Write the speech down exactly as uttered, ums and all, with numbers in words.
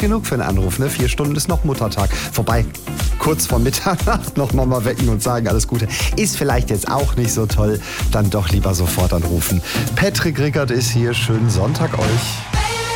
genug für einen Anruf, ne? Vier Stunden ist noch Muttertag. Vorbei, kurz vor Mitternacht noch Mama wecken und sagen, alles Gute. Ist vielleicht jetzt auch nicht so toll, dann doch lieber sofort anrufen. Patrick Rickert ist hier, schönen Sonntag euch.